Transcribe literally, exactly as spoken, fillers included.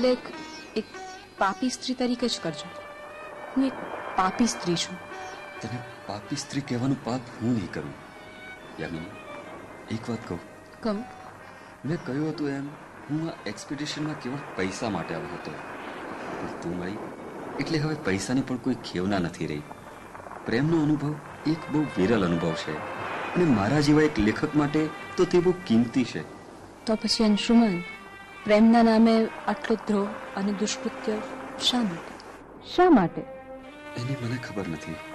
ઉલ્લેખ એક પાપી સ્ત્રી તરીકે જ કરજો. હું એક પાપી સ્ત્રી છું. તને પાપી સ્ત્રી કહેવાનું પાપ હું નહીં કરું. યામિની, એક વાત કહું. કહું. મેં કહ્યું હતું એમ હું આ એક્સપેડિશનમાં કેવળ પૈસા માટે આવ્યો હતો, પણ તું મળી એટલે હવે પૈસાની પણ કોઈ ખેવના નથી રહી. પ્રેમનો અનુભવ એક બહુ વિરલ અનુભવ છે અને મારા જેવા એક લેખક માટે તો તે બહુ કિંમતી છે. તો પછી અંશુમન, પ્રેમના નામે આટલો દ્રોહ અને દુષ્કૃત્ય શા માટે? શા માટે? એની મને ખબર નથી.